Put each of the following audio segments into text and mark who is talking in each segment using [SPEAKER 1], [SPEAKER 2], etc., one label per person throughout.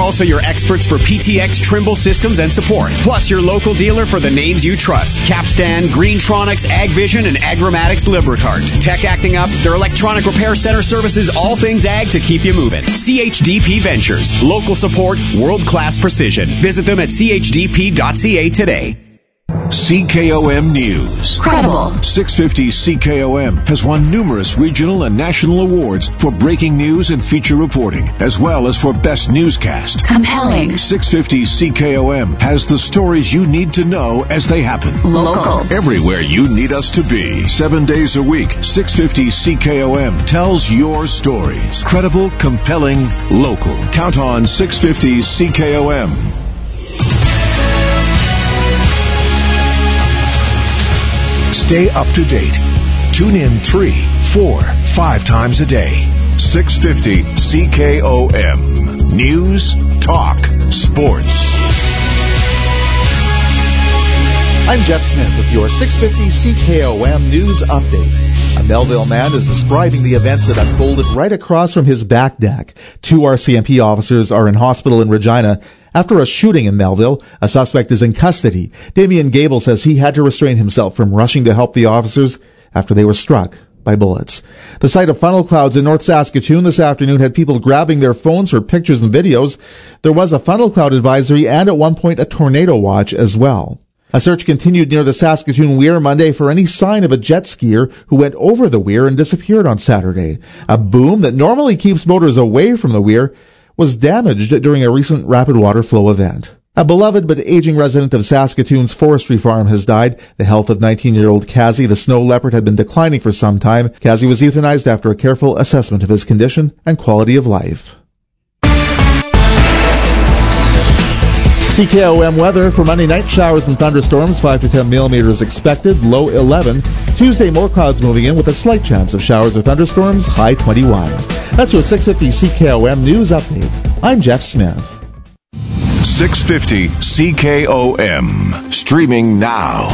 [SPEAKER 1] also your experts for PTX, Trimble systems, and support. Plus your local dealer for the names you trust. Capstan, Greentronics, AgVision, and Agromatics Libricart. Tech acting up, their electronic repair center services all things ag to keep you moving. CHDP Ventures. Local support, world-class precision. Visit them at chdp.ca today.
[SPEAKER 2] CKOM News.
[SPEAKER 3] Credible.
[SPEAKER 2] 650 CKOM has won numerous regional and national awards for breaking news and feature reporting, as well as for best newscast.
[SPEAKER 3] Compelling.
[SPEAKER 2] 650 CKOM has the stories you need to know as they happen.
[SPEAKER 3] Local.
[SPEAKER 2] Everywhere you need us to be. 7 days a week, 650 CKOM tells your stories. Credible, compelling, local. Count on 650 CKOM. Stay up to date. Tune in 3, 4, 5 times a day. 650 CKOM. News, talk, sports.
[SPEAKER 4] I'm Jeff Smith with your 650 CKOM News Update. A Melville man is describing the events that unfolded right across from his back deck. 2 RCMP officers are in hospital in Regina after a shooting in Melville. A suspect is in custody. Damian Gable says he had to restrain himself from rushing to help the officers after they were struck by bullets. The site of funnel clouds in North Saskatoon this afternoon had people grabbing their phones for pictures and videos. There was a funnel cloud advisory and at one point a tornado watch as well. A search continued near the Saskatoon Weir Monday for any sign of a jet skier who went over the weir and disappeared on Saturday. A boom that normally keeps boaters away from the weir was damaged during a recent rapid water flow event. A beloved but aging resident of Saskatoon's forestry farm has died. The health of 19-year-old Kazi, the snow leopard, had been declining for some time. Kazi was euthanized after a careful assessment of his condition and quality of life. CKOM weather for Monday night: showers and thunderstorms, 5 to 10 millimeters expected, low 11. Tuesday, more clouds moving in with a slight chance of showers or thunderstorms, high 21. That's your 650 CKOM News Update. I'm Jeff Smith.
[SPEAKER 2] 650 CKOM. Streaming now.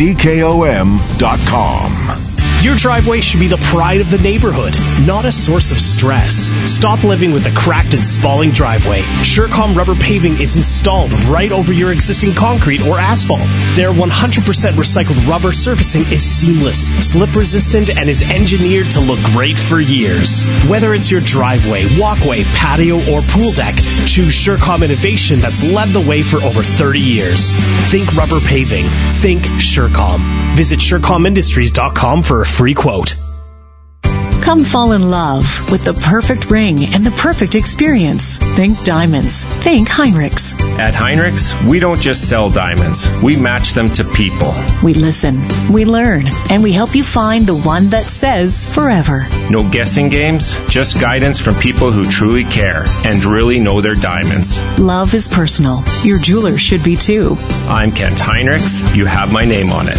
[SPEAKER 2] CKOM.com.
[SPEAKER 5] Your driveway should be the pride of the neighborhood, not a source of stress. Stop living with a cracked and spalling driveway. Surecom rubber paving is installed right over your existing concrete or asphalt. Their 100% recycled rubber surfacing is seamless, slip resistant, and is engineered to look great for years. Whether it's your driveway, walkway, patio, or pool deck, choose Surecom innovation that's led the way for over 30 years. Think rubber paving. Think Surecom. Visit SurecomIndustries.com for a free quote.
[SPEAKER 6] Come fall in love with the perfect ring and the perfect experience. Think diamonds. Think Heinrichs.
[SPEAKER 7] At Heinrichs, we don't just sell diamonds. We match them to people.
[SPEAKER 6] We listen, we learn, and we help you find the one that says forever.
[SPEAKER 7] No guessing games, just guidance from people who truly care and really know their diamonds.
[SPEAKER 6] Love is personal. Your jeweler should be too.
[SPEAKER 7] I'm Kent Heinrichs. You have my name on it.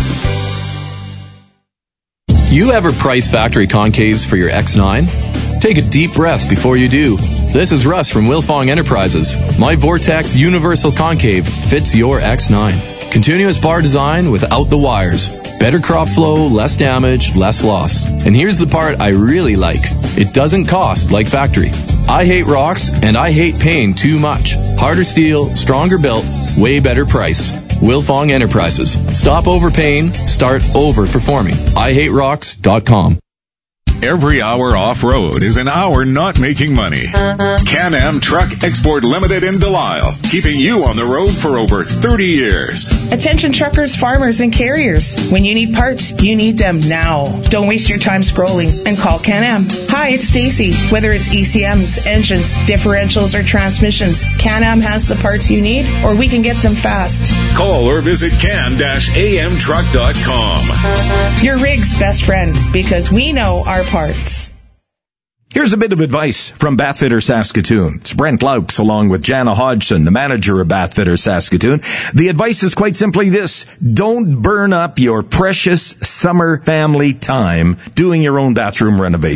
[SPEAKER 8] You ever price factory concaves for your X9? Take a deep breath before you do. This is Russ from Wilfong Enterprises. My Vortex Universal Concave fits your X9. Continuous bar design without the wires. Better crop flow, less damage, less loss. And here's the part I really like. It doesn't cost like factory. I hate rocks and I hate paying too much. Harder steel, stronger built, way better price. Wilfong Enterprises. Stop overpaying, start overperforming. IHateRocks.com.
[SPEAKER 9] Every hour off-road is an hour not making money. Can-Am Truck Export Limited in Delisle, keeping you on the road for over 30 years.
[SPEAKER 10] Attention truckers, farmers, and carriers. When you need parts, you need them now. Don't waste your time scrolling and call Can-Am. Hi, it's Stacy. Whether it's ECMs, engines, differentials, or transmissions, Can-Am has the parts you need, or we can get them fast.
[SPEAKER 9] Call or visit can-amtruck.com.
[SPEAKER 10] Your rig's best friend, because we know our parts.
[SPEAKER 11] Here's a bit of advice from Bathfitter Saskatoon. It's Brent Laux along with Jana Hodgson, the manager of Bathfitter Saskatoon. The advice is quite simply this: don't burn up your precious summer family time doing your own bathroom renovation.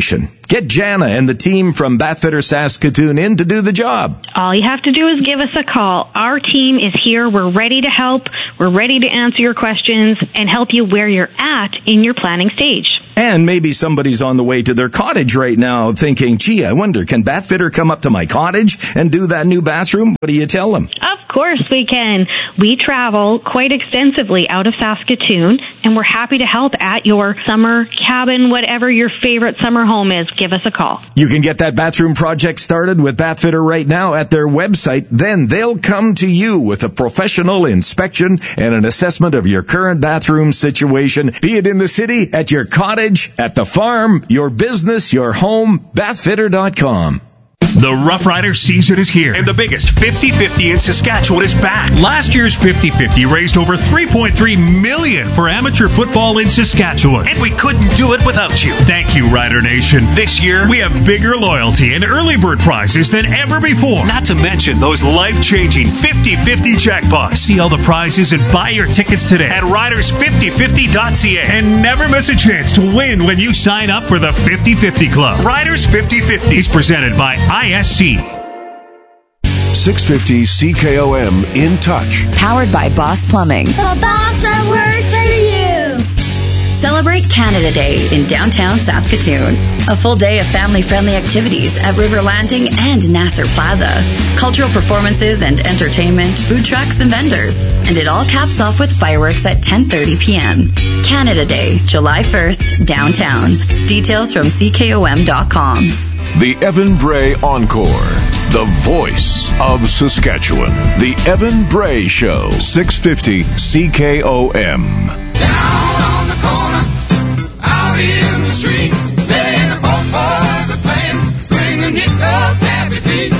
[SPEAKER 11] Get Jana and the team from Bathfitter Saskatoon in to do the job.
[SPEAKER 3] All you have to do is give us a call. Our team is here. We're ready to help. We're ready to answer your questions and help you where you're at in your planning stage.
[SPEAKER 11] And maybe somebody's on the way to their cottage right now thinking, gee, I wonder, can Bathfitter come up to my cottage and do that new bathroom? What do you tell them?
[SPEAKER 3] Of course we can. We travel quite extensively out of Saskatoon, and we're happy to help at your summer cabin, whatever your favorite summer home is. Give us a call.
[SPEAKER 11] You can get that bathroom project started with Bathfitter right now at their website. Then they'll come to you with a professional inspection and an assessment of your current bathroom situation, be it in the city, at your cottage, at the farm, your business, your home, bathfitter.com.
[SPEAKER 12] The Rough Rider season is here, and the biggest 50-50 in Saskatchewan is back. Last year's 50-50 raised over $3.3 million for amateur football in Saskatchewan, and we couldn't do it without you. Thank you, Rider Nation. This year, we have bigger loyalty and early bird prizes than ever before, not to mention those life-changing 50-50 jackpots. See all the prizes and buy your tickets today at riders5050.ca, and never miss a chance to win when you sign up for the 50-50 Club. Riders 50-50 is presented by ISC.
[SPEAKER 2] 650 CKOM In Touch.
[SPEAKER 13] Powered by Boss Plumbing.
[SPEAKER 14] The boss that works for you.
[SPEAKER 13] Celebrate Canada Day in downtown Saskatoon. A full day of family-friendly activities at River Landing and Nasser Plaza. Cultural performances and entertainment, food trucks and vendors. And it all caps off with fireworks at 10:30 p.m. Canada Day, July 1st, downtown. Details from CKOM.com.
[SPEAKER 2] The Evan Bray Encore. The voice of Saskatchewan. The Evan Bray Show. 650 CKOM.
[SPEAKER 15] Down on the corner, out in the street, laying the folk boys are playing, bringing nickel taffy feet.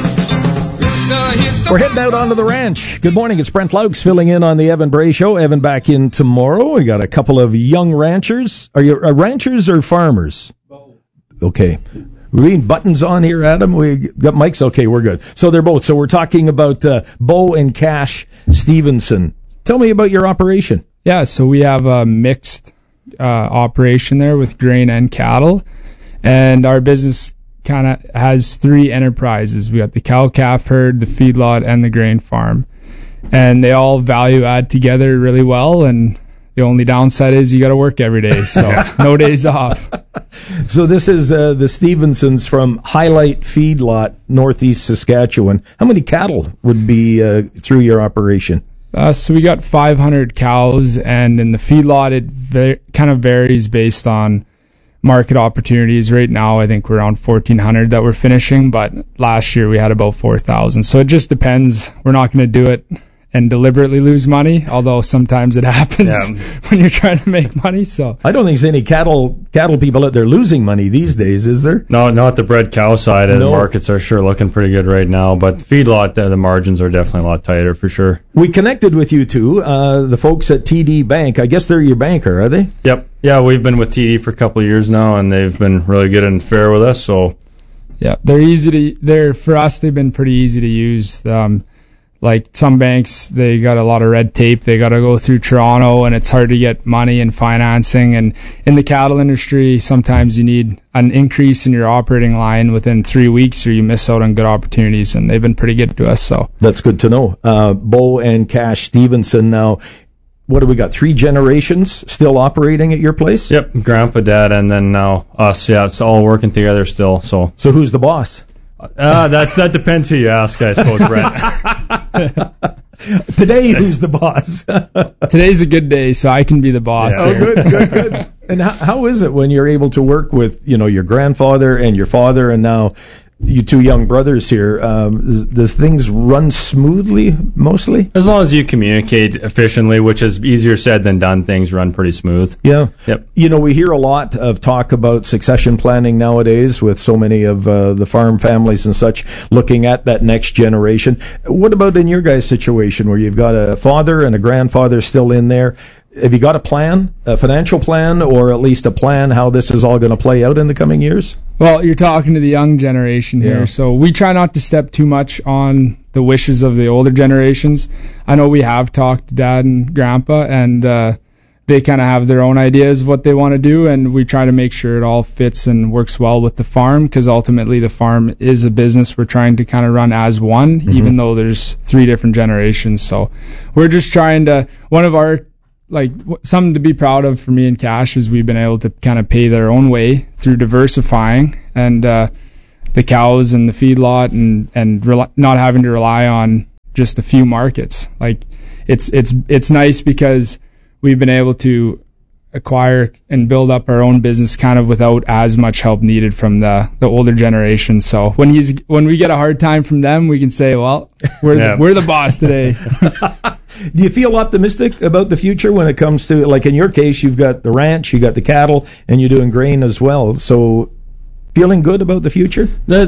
[SPEAKER 11] We're heading out onto the ranch. Good morning, it's Brent Laux filling in on the Evan Bray Show. Evan back in tomorrow. We got a couple of young ranchers. Are you ranchers or farmers? Both. Okay. We need buttons on here, Adam. We got mics. Okay, we're good. So they're both. So we're talking about Bo and Cash Stevenson. Tell me about your operation.
[SPEAKER 16] Yeah, so we have a mixed operation there with grain and cattle, and our business kind of has three enterprises. We got the cow-calf herd, the feedlot, and the grain farm, and they all value add together really well, and the only downside is you got to work every day, so no days off.
[SPEAKER 11] So this is the Stevensons from Highlight Feedlot, Northeast Saskatchewan. How many cattle would be through your operation?
[SPEAKER 16] So we got 500 cows, and in the feedlot it kind of varies based on market opportunities. Right now I think we're around 1,400 that we're finishing, but last year we had about 4,000. So it just depends. We're not going to do it and deliberately lose money, although sometimes it happens when you're trying to make money. So
[SPEAKER 11] I don't think there's any cattle people out there losing money these days, is there?
[SPEAKER 17] No, not the bred cow side. No. The markets are sure looking pretty good right now, but feedlot, the margins are definitely a lot tighter for sure.
[SPEAKER 11] We connected with you two, the folks at TD Bank. I guess they're your banker, are they?
[SPEAKER 17] Yep. Yeah, we've been with TD for a couple of years now, and they've been really good and fair with us. So
[SPEAKER 16] yeah, for us, they've been pretty easy to use. Like some banks, they got a lot of red tape. They got to go through Toronto, and it's hard to get money and financing. And in the cattle industry, sometimes you need an increase in your operating line within 3 weeks, or you miss out on good opportunities. And they've been pretty good to us. So
[SPEAKER 11] that's good to know. Bo and Cash Stevenson. Now, what do we got? 3 generations still operating at your place?
[SPEAKER 17] Yep, Grandpa, Dad, and then now us. Yeah, it's all working together still. So
[SPEAKER 11] who's the boss?
[SPEAKER 17] That depends who you ask, I suppose, Brent.
[SPEAKER 11] Today, who's the boss?
[SPEAKER 16] Today's a good day, so I can be the boss.
[SPEAKER 11] Yeah. Oh, good. And how is it when you're able to work with, your grandfather and your father, and now you two young brothers here? Does things run smoothly, mostly?
[SPEAKER 17] As long as you communicate efficiently, which is easier said than done, things run pretty smooth.
[SPEAKER 11] Yeah.
[SPEAKER 17] Yep.
[SPEAKER 11] We hear a lot of talk about succession planning nowadays with so many of the farm families and such looking at that next generation. What about in your guys' situation where you've got a father and a grandfather still in there? Have you got a plan, a financial plan, or at least a plan how this is all going to play out in the coming years?
[SPEAKER 16] Well, you're talking to the young generation here, so we try not to step too much on the wishes of the older generations. I know we have talked to Dad and Grandpa, and they kind of have their own ideas of what they want to do, and we try to make sure it all fits and works well with the farm, because ultimately the farm is a business we're trying to kind of run as one, even though there's 3 different generations. So we're just trying to, one of our, like, something to be proud of for me and Cash is we've been able to kind of pay their own way through diversifying, and the cows and the feedlot, and not having to rely on just a few markets. Like, it's nice because we've been able to acquire and build up our own business kind of without as much help needed from the older generation. So when we get a hard time from them, we can say, well, we're the boss today.
[SPEAKER 11] Do you feel optimistic about the future when it comes to, like in your case, you've got the ranch, you got the cattle, and you're doing grain as well. So feeling good about the future?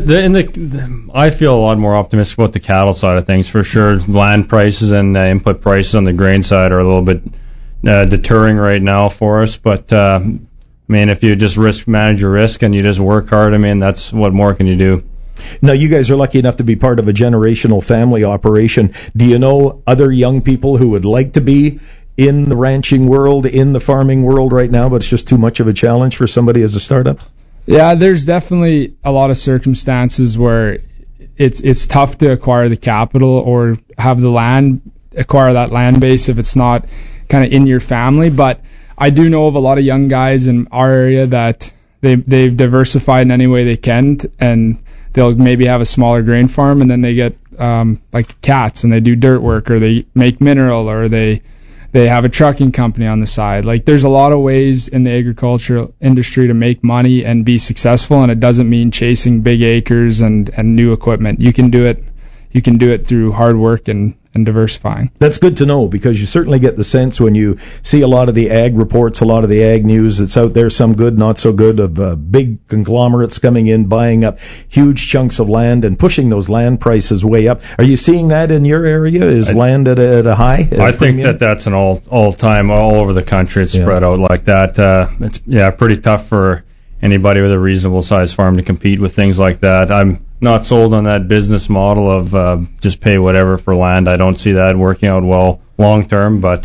[SPEAKER 17] I feel a lot more optimistic about the cattle side of things for sure. Land prices and input prices on the grain side are a little bit deterring right now for us, but I mean, if you just manage your risk and you just work hard, I mean, that's what more can you do?
[SPEAKER 11] Now, you guys are lucky enough to be part of a generational family operation. Do you know other young people who would like to be in the ranching world, in the farming world right now, but it's just too much of a challenge for somebody as a startup?
[SPEAKER 16] Yeah, there's definitely a lot of circumstances where it's tough to acquire the capital or have the land, acquire that land base if it's not kind of in your family. But I do know of a lot of young guys in our area that they've diversified in any way they can, and they'll maybe have a smaller grain farm, and then they get like cats, and they do dirt work, or they make mineral, or they have a trucking company on the side. Like, there's a lot of ways in the agricultural industry to make money and be successful, and it doesn't mean chasing big acres and new equipment. You can do it through hard work and diversifying.
[SPEAKER 11] That's good to know, because you certainly get the sense when you see a lot of the ag reports, a lot of the ag news that's out there, some good, not so good, of big conglomerates coming in, buying up huge chunks of land and pushing those land prices way up. Are you seeing that in your area? Is land at a high?
[SPEAKER 17] I think that's an all-time, all over the country. It's spread out like that. It's pretty tough for anybody with a reasonable sized farm to compete with things like that. I'm not sold on that business model of just pay whatever for land. I don't see that working out well long term, but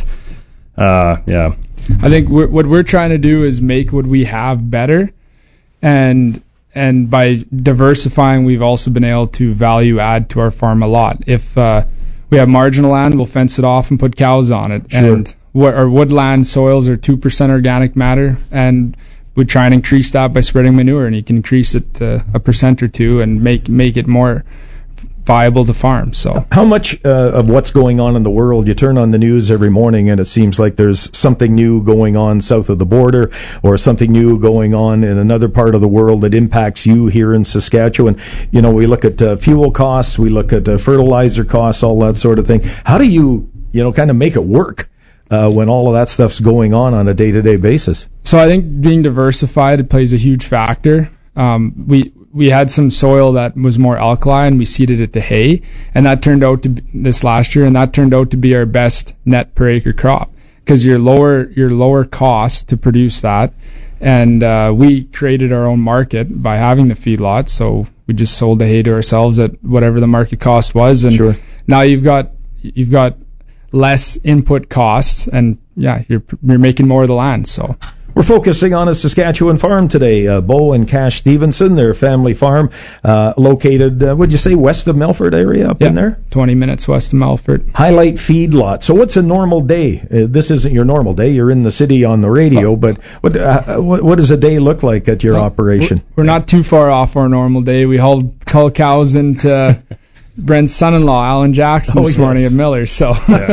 [SPEAKER 17] I
[SPEAKER 16] think what we're trying to do is make what we have better, and by diversifying, we've also been able to value add to our farm a lot. If we have marginal land, we'll fence it off and put cows on it. Sure. And our woodland soils are 2% organic matter, and we try and increase that by spreading manure, and you can increase it to 1% or 2% and make it more viable to farm. So,
[SPEAKER 11] how much of what's going on in the world, you turn on the news every morning and it seems like there's something new going on south of the border, or something new going on in another part of the world that impacts you here in Saskatchewan? You know, we look at fuel costs, we look at fertilizer costs, all that sort of thing. How do you kind of make it work when all of that stuff's going on a day-to-day basis?
[SPEAKER 16] So I think being diversified, it plays a huge factor. We had some soil that was more alkaline, we seeded it to hay, and that turned out to be, this last year, and that turned out to be our best net per acre crop, because your lower cost to produce that, and we created our own market by having the feedlot, so we just sold the hay to ourselves at whatever the market cost was, and now you've got less input costs, and you're making more of the land. So
[SPEAKER 11] we're focusing on a Saskatchewan farm today. Bo and Cash Stevenson, their family farm, located, would you say, west of Melfort area up in there?
[SPEAKER 16] 20 minutes west of Melfort.
[SPEAKER 11] Highlight Feedlot. So what's a normal day? This isn't your normal day. You're in the city on the radio, but what does a day look like at your operation?
[SPEAKER 16] We're not too far off our normal day. We hauled cull cows into Brent's son-in-law, Alan Jackson, this morning at Miller. So,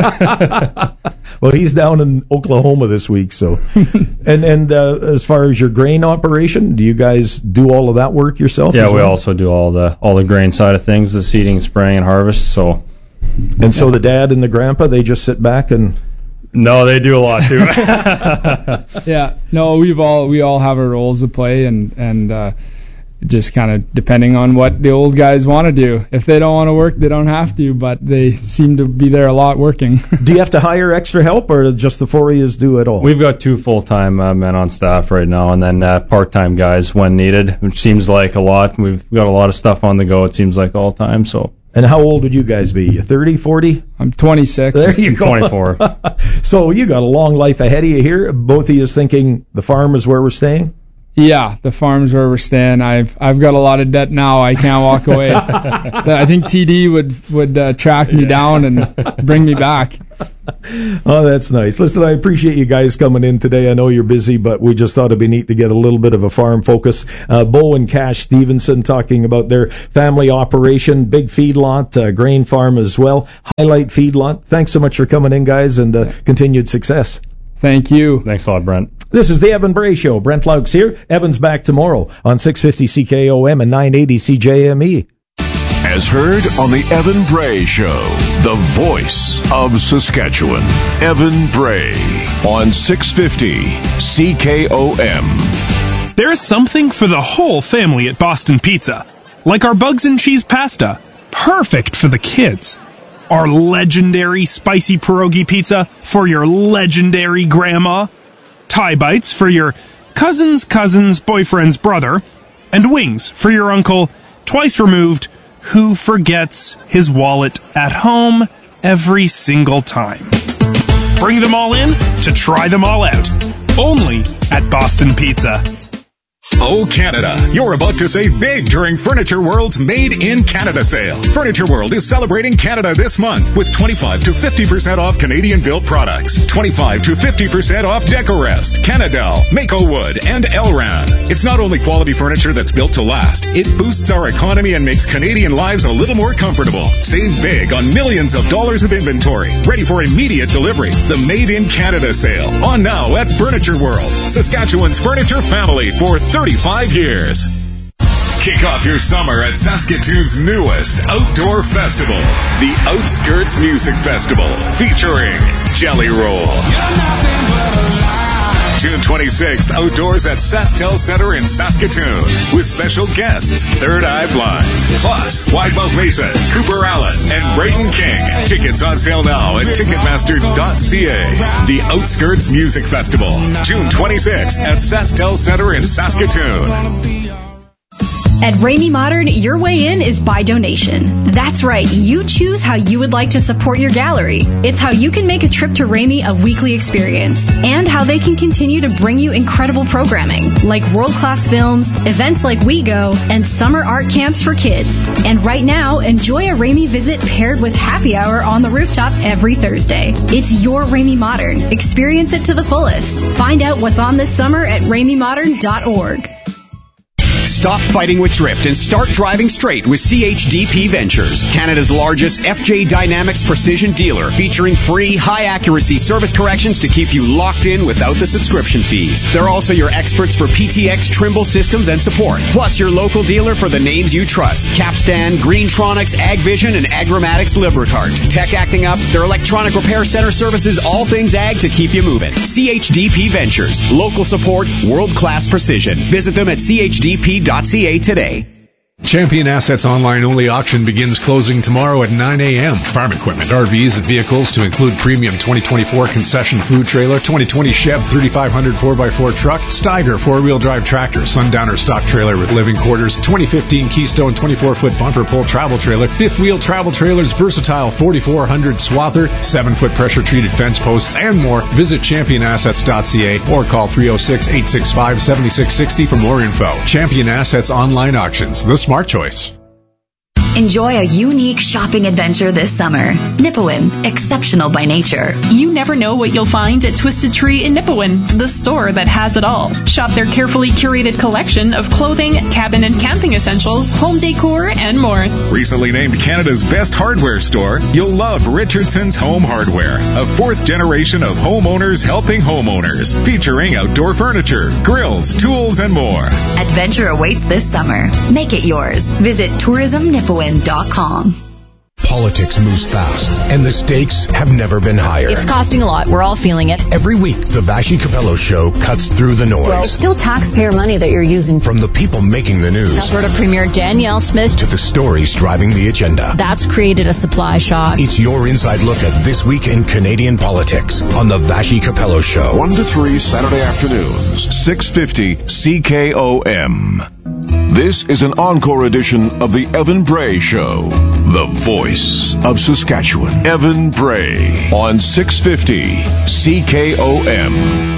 [SPEAKER 11] well, he's down in Oklahoma this week. So, and as far as your grain operation, do you guys do all of that work yourself?
[SPEAKER 17] Yeah, we also do all the grain side of things, the seeding, spraying, and harvest. So,
[SPEAKER 11] so the dad and the grandpa, they just sit back and.
[SPEAKER 17] No, they do a lot too.
[SPEAKER 16] We all have our roles to play, and just kind of depending on what the old guys want to do. If they don't want to work, they don't have to, but they seem to be there a lot working.
[SPEAKER 11] Do you have to hire extra help, or just the 4 of you do it all?
[SPEAKER 17] We've got 2 full-time men on staff right now, and then part-time guys when needed, which seems like a lot. We've got a lot of stuff on the go, it seems like, all the time. So
[SPEAKER 11] And how old would you guys be? You 30, 40?
[SPEAKER 16] I'm 26.
[SPEAKER 11] There you go.
[SPEAKER 17] 24.
[SPEAKER 11] So you got a long life ahead of you here. Both of you thinking the farm is where we're staying?
[SPEAKER 16] Yeah, the farm's where we're staying. I've got a lot of debt now. I can't walk away. I think TD would track me down and bring me back.
[SPEAKER 11] Oh, that's nice. Listen, I appreciate you guys coming in today. I know you're busy, but we just thought it'd be neat to get a little bit of a farm focus. Bo and Cash Stevenson talking about their family operation, big feedlot, grain farm as well, Highlight Feedlot. Thanks so much for coming in, guys, and continued success.
[SPEAKER 16] Thank you.
[SPEAKER 17] Thanks a lot, Brent.
[SPEAKER 11] This is the Evan Bray Show. Brent Laux here. Evan's back tomorrow on 650 CKOM and 980 CJME.
[SPEAKER 2] As heard on the Evan Bray Show, the voice of Saskatchewan. Evan Bray on 650 CKOM.
[SPEAKER 18] There's something for the whole family at Boston Pizza. Like our bugs and cheese pasta. Perfect for the kids. Our legendary spicy pierogi pizza for your legendary grandma. Thai bites for your cousin's boyfriend's brother. And wings for your uncle, twice removed, who forgets his wallet at home every single time. Bring them all in to try them all out. Only at Boston Pizza.
[SPEAKER 9] Oh, Canada, you're about to save big during Furniture World's Made in Canada sale. Furniture World is celebrating Canada this month with 25 to 50% off Canadian-built products, 25 to 50% off Decorest, Canadel, Mako Wood, and Elran. It's not only quality furniture that's built to last, it boosts our economy and makes Canadian lives a little more comfortable. Save big on millions of dollars of inventory, ready for immediate delivery. The Made in Canada sale, on now at Furniture World, Saskatchewan's furniture family for 35 years. Kick off your summer at Saskatoon's newest outdoor festival, the Outskirts Music Festival, featuring Jelly Roll. June 26th, outdoors at SaskTel Center in Saskatoon, with special guests Third Eye Blind, plus Widemouth Mason, Cooper Allen, and Brayden King. Tickets on sale now at Ticketmaster.ca. The Outskirts Music Festival, June 26th at SaskTel Center in Saskatoon.
[SPEAKER 19] At Ramey Modern, your way in is by donation. That's right, you choose how you would like to support your gallery. It's how you can make a trip to Ramey a weekly experience, and how they can continue to bring you incredible programming, like world-class films, events like We Go, and summer art camps for kids. And right now, enjoy a Ramey visit paired with happy hour on the rooftop every Thursday. It's your Ramey Modern. Experience it to the fullest. Find out what's on this summer at RameyModern.org.
[SPEAKER 1] Stop fighting with drift and start driving straight with CHDP Ventures, Canada's largest FJ Dynamics precision dealer, featuring free, high-accuracy service corrections to keep you locked in without the subscription fees. They're also your experts for PTX Trimble systems and support, plus your local dealer for the names you trust: Capstan, Greentronics, AgVision, and Agromatics Libricart. Tech acting up, their electronic repair center services all things ag to keep you moving. CHDP Ventures, local support, world-class precision. Visit them at CHDP.ca today.
[SPEAKER 20] Champion Assets online-only auction begins closing tomorrow at 9 a.m. Farm equipment, RVs, and vehicles to include premium 2024 concession food trailer, 2020 Chev 3500 4x4 truck, Steiger 4-wheel drive tractor, Sundowner stock trailer with living quarters, 2015 Keystone 24-foot bumper pull travel trailer, fifth wheel travel trailers, versatile 4400 swather, 7-foot pressure-treated fence posts, and more. Visit championassets.ca or call 306-865-7660 for more info. Champion Assets online auctions. The smart choice.
[SPEAKER 13] Enjoy a unique shopping adventure this summer. Nipawin, exceptional by nature.
[SPEAKER 21] You never know what you'll find at Twisted Tree in Nipawin, the store that has it all. Shop their carefully curated collection of clothing, cabin and camping essentials, home decor, and more.
[SPEAKER 9] Recently named Canada's best hardware store, you'll love Richardson's Home Hardware, a fourth generation of homeowners helping homeowners, featuring outdoor furniture, grills, tools, and more.
[SPEAKER 13] Adventure awaits this summer. Make it yours. Visit tourismnipawin.com.
[SPEAKER 22] Politics moves fast, and the stakes have never been higher.
[SPEAKER 23] It's costing a lot. We're all feeling it.
[SPEAKER 22] Every week, the Vassy Capello Show cuts through the noise.
[SPEAKER 23] Well, it's still taxpayer money that you're using.
[SPEAKER 22] From the people making the news,
[SPEAKER 23] Alberta Premier Danielle Smith,
[SPEAKER 22] to the stories driving the agenda.
[SPEAKER 23] That's created a supply shock.
[SPEAKER 22] It's your inside look at this week in Canadian politics on the Vassy Capello Show.
[SPEAKER 2] 1 to 3 Saturday afternoons, 650 CKOM. This is an encore edition of the Evan Bray Show, the voice of Saskatchewan. Evan Bray on 650 CKOM.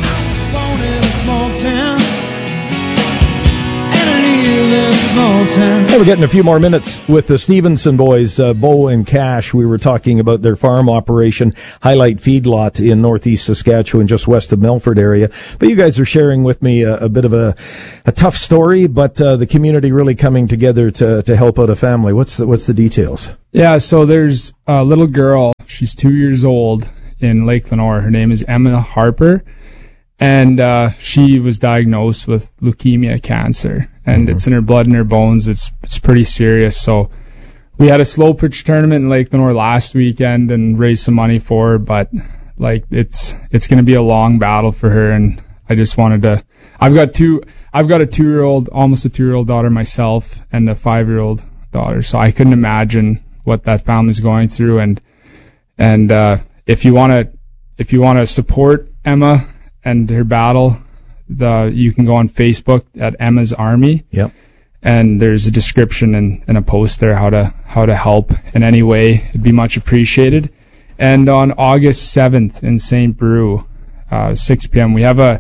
[SPEAKER 11] Hey, we're getting a few more minutes with the Stevenson boys, Bo and Cash. We were talking about their farm operation, Highlight Feedlot in northeast Saskatchewan, just west of Melfort area. But you guys are sharing with me a bit of a tough story, but the community really coming together to help out a family. What's the details?
[SPEAKER 16] Yeah, so there's a little girl. She's 2 years old in Lake Lenore. Her name is Emma Harper. And she was diagnosed with leukemia cancer, and it's in her blood and her bones. It's pretty serious. So we had a slow pitch tournament in Lake Lenore last weekend and raised some money for her, but like it's going to be a long battle for her. And I just wanted to. I've got a 2-year-old, almost a 2-year-old daughter myself, and a 5-year-old daughter. So I couldn't imagine what that family's going through. And if you want to support Emma and her battle, you can go on Facebook at Emma's Army.
[SPEAKER 11] Yep.
[SPEAKER 16] And there's a description and a post there how to help in any way. It'd be much appreciated. And on August 7th in St. Brew, 6 p.m. we have a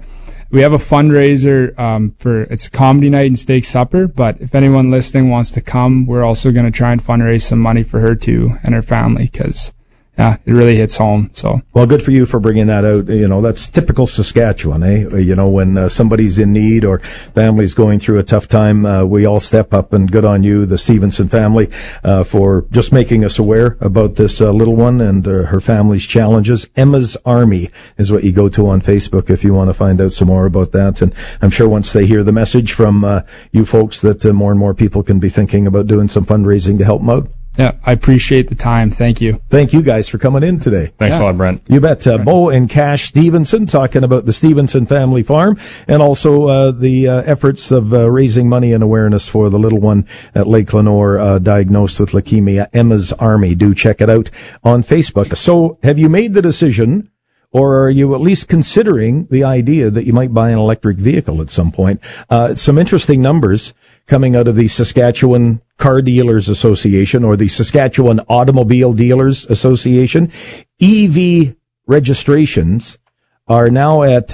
[SPEAKER 16] fundraiser for it's a comedy night and steak supper. But if anyone listening wants to come, we're also going to try and fundraise some money for her too and her family, because yeah, it really hits home. So,
[SPEAKER 11] well, good for you for bringing that out. You know, that's typical Saskatchewan, eh? You know, when somebody's in need or family's going through a tough time, we all step up, and good on you, the Stevenson family, for just making us aware about this little one and her family's challenges. Emma's Army is what you go to on Facebook if you want to find out some more about that. And I'm sure once they hear the message from you folks that more and more people can be thinking about doing some fundraising to help them out.
[SPEAKER 16] Yeah, I appreciate the time. Thank you.
[SPEAKER 11] Thank you guys for coming in today.
[SPEAKER 17] Thanks a lot, Brent.
[SPEAKER 11] You bet. Bo and Cash Stevenson talking about the Stevenson family farm and also the efforts of raising money and awareness for the little one at Lake Lenore diagnosed with leukemia. Emma's Army. Do check it out on Facebook. So have you made the decision, or are you at least considering the idea that you might buy an electric vehicle at some point? Some interesting numbers coming out of the Saskatchewan Car Dealers Association, or the Saskatchewan Automobile Dealers Association. EV registrations are now at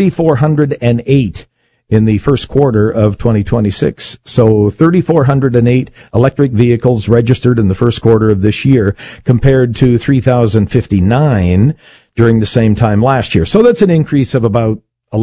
[SPEAKER 11] 3,408 in the first quarter of 2026. So 3,408 electric vehicles registered in the first quarter of this year, compared to 3,059 during the same time last year. So that's an increase of about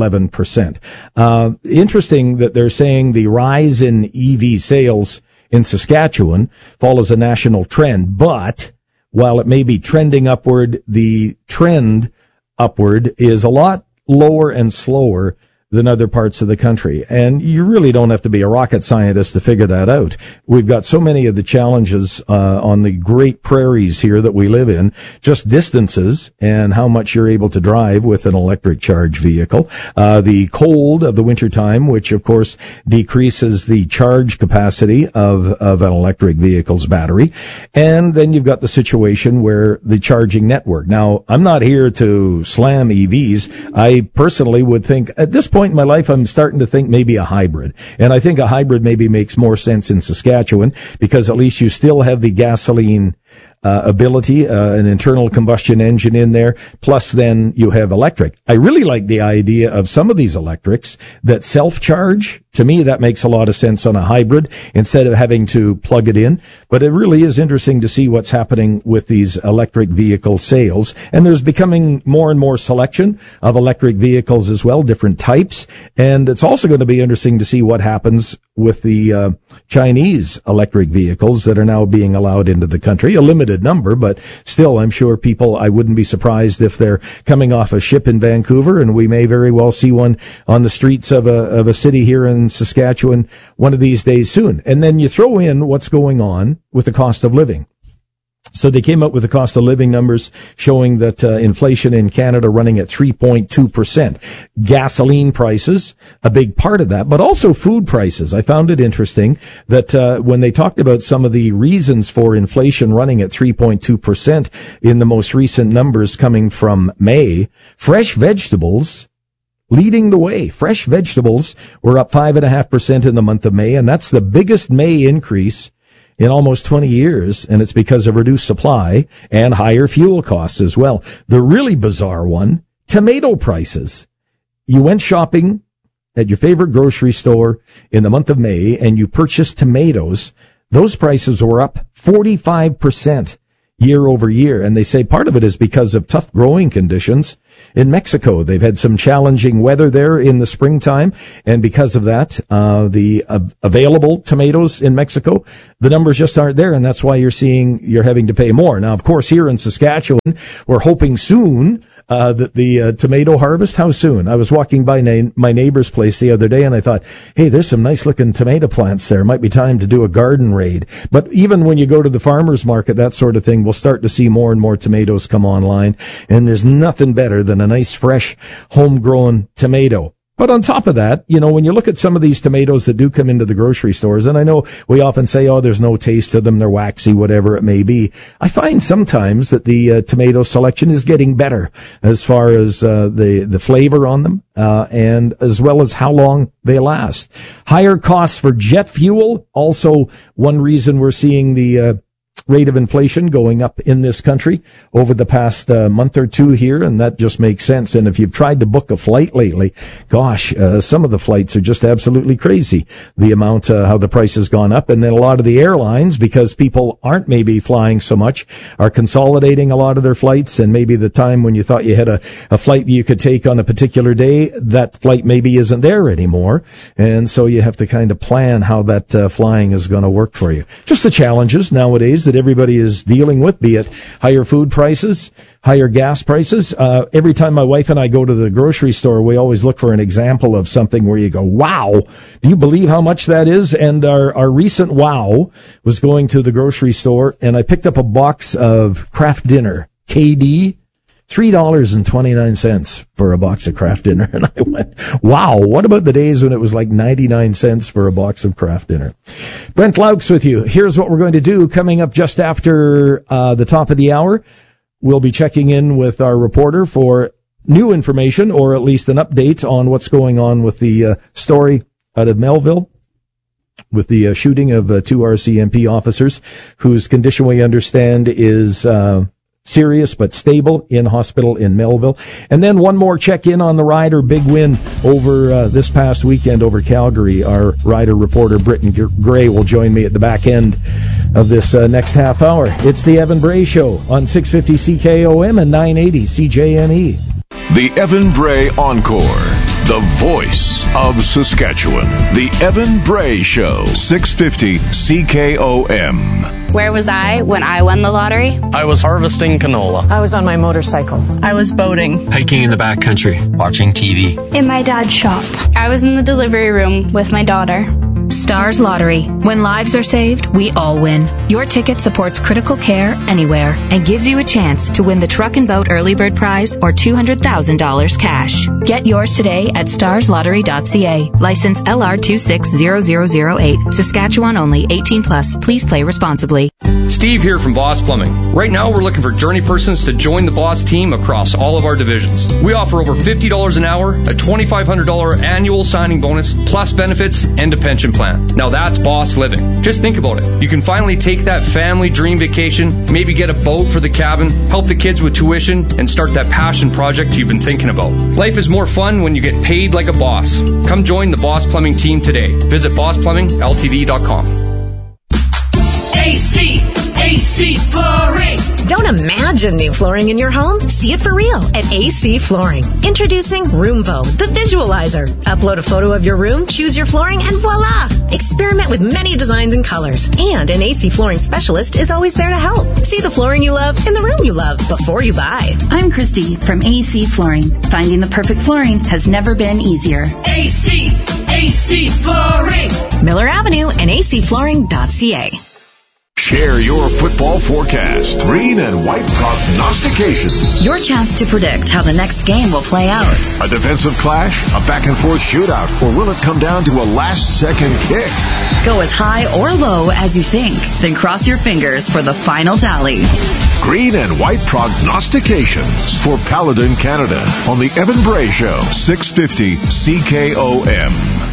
[SPEAKER 11] 11%. Interesting that they're saying the rise in EV sales in Saskatchewan follows a national trend, but while it may be trending upward, the trend upward is a lot lower and slower than other parts of the country. And you really don't have to be a rocket scientist to figure that out. We've got so many of the challenges on the great prairies here that we live in, just distances and how much you're able to drive with an electric charge vehicle. The cold of the wintertime, which of course decreases the charge capacity of an electric vehicle's battery. And then you've got the situation where the charging network. Now, I'm not here to slam EVs. I personally would think at this point in my life, I'm starting to think maybe a hybrid. And I think a hybrid maybe makes more sense in Saskatchewan, because at least you still have the gasoline ability, an internal combustion engine in there, plus then you have electric. I really like the idea of some of these electrics that self-charge. To me, that makes a lot of sense on a hybrid instead of having to plug it in. But it really is interesting to see what's happening with these electric vehicle sales. And there's becoming more and more selection of electric vehicles as well, different types. And it's also going to be interesting to see what happens with the Chinese electric vehicles that are now being allowed into the country. A limited number, but still, I'm sure people, I wouldn't be surprised if they're coming off a ship in Vancouver, and we may very well see one on the streets of a city here in Saskatchewan one of these days soon. And then you throw in what's going on with the cost of living. So they came up with the cost of living numbers showing that inflation in Canada running at 3.2%. Gasoline prices, a big part of that, but also food prices. I found it interesting that when they talked about some of the reasons for inflation running at 3.2% in the most recent numbers coming from May, fresh vegetables leading the way. Fresh vegetables were up 5.5% in the month of May, and that's the biggest May increase in almost 20 years, and it's because of reduced supply and higher fuel costs as well. The really bizarre one, tomato prices. You went shopping at your favorite grocery store in the month of May, and you purchased tomatoes. Those prices were up 45% year over year, and they say part of it is because of tough growing conditions in Mexico. They've had some challenging weather there in the springtime, and because of that, the available tomatoes in Mexico, the numbers just aren't there, and that's why you're having to pay more. Now, of course, here in Saskatchewan, we're hoping soon that the tomato harvest. How soon? I was walking by my neighbor's place the other day, and I thought, hey, there's some nice-looking tomato plants there. Might be time to do a garden raid. But even when you go to the farmer's market, that sort of thing, we'll start to see more and more tomatoes come online, and there's nothing better than a nice, fresh, homegrown tomato. But on top of that, when you look at some of these tomatoes that do come into the grocery stores, and I know we often say, oh, there's no taste to them, they're waxy, whatever it may be. I find sometimes that the tomato selection is getting better as far as the flavor on them, and as well as how long they last. Higher costs for jet fuel, also one reason we're seeing the rate of inflation going up in this country over the past month or two here, and that just makes sense. And if you've tried to book a flight lately, gosh, some of the flights are just absolutely crazy, the amount how the price has gone up. And then a lot of the airlines, because people aren't maybe flying so much, are consolidating a lot of their flights, and maybe the time when you thought you had a flight that you could take on a particular day, that flight maybe isn't there anymore, and so you have to kind of plan how that flying is going to work for you. Just the challenges nowadays that everybody is dealing with, be it higher food prices, higher gas prices. Every time my wife and I go to the grocery store, we always look for an example of something where you go, wow, do you believe how much that is? And our recent wow was going to the grocery store, and I picked up a box of Kraft Dinner, KD, $3.29 for a box of Kraft Dinner. And I went, wow, what about the days when it was like 99 cents for a box of Kraft Dinner? Brent Laux with you. Here's what we're going to do coming up just after the top of the hour. We'll be checking in with our reporter for new information, or at least an update on what's going on with the story out of Melville, with the shooting of two RCMP officers whose condition we understand is serious but stable in hospital in Melville. And then one more check-in on the Rider big win over this past weekend over Calgary. Our Rider reporter, Britton Gray, will join me at the back end of this next half hour. It's the Evan Bray Show on 650 CKOM and 980 CJME.
[SPEAKER 2] The Evan Bray Encore, the voice of Saskatchewan. The Evan Bray Show, 650 CKOM.
[SPEAKER 4] Where was I when I won the lottery?
[SPEAKER 5] I was harvesting canola.
[SPEAKER 6] I was on my motorcycle.
[SPEAKER 24] I was boating.
[SPEAKER 5] Hiking in the backcountry. Watching TV.
[SPEAKER 4] In my dad's shop. I was in the delivery room with my daughter.
[SPEAKER 23] Stars Lottery. When lives are saved, we all win. Your ticket supports critical care anywhere and gives you a chance to win the Truck and Boat Early Bird Prize or $200,000 cash. Get yours today at starslottery.ca. License LR260008. Saskatchewan only. 18 plus. Please play responsibly.
[SPEAKER 5] Steve here from Boss Plumbing. Right now we're looking for journey persons to join the Boss team across all of our divisions. We offer over $50 an hour, a $2,500 annual signing bonus, plus benefits and a pension plan. Now that's Boss living. Just think about it. You can finally take that family dream vacation, maybe get a boat for the cabin, help the kids with tuition, and start that passion project you've been thinking about. Life is more fun when you get paid like a boss. Come join the Boss Plumbing team today. Visit BossPlumbingLTD.com.
[SPEAKER 25] AC Flooring.
[SPEAKER 6] Don't imagine new flooring in your home. See it for real at AC Flooring. Introducing RoomVo, the visualizer. Upload a photo of your room, choose your flooring, and voila! Experiment with many designs and colors. And an AC Flooring specialist is always there to help. See the flooring you love in the room you love before you buy.
[SPEAKER 23] I'm Christy from AC Flooring. Finding the perfect flooring has never been easier.
[SPEAKER 25] AC Flooring.
[SPEAKER 6] Miller Avenue and acflooring.ca.
[SPEAKER 2] Share your football forecast. Green and white prognostications.
[SPEAKER 13] Your chance to predict how the next game will play out.
[SPEAKER 2] A defensive clash, a back-and-forth shootout, or will it come down to a last-second kick?
[SPEAKER 13] Go as high or low as you think, then cross your fingers for the final tally.
[SPEAKER 2] Green and white prognostications for Paladin Canada on the Evan Bray Show, 650 CKOM.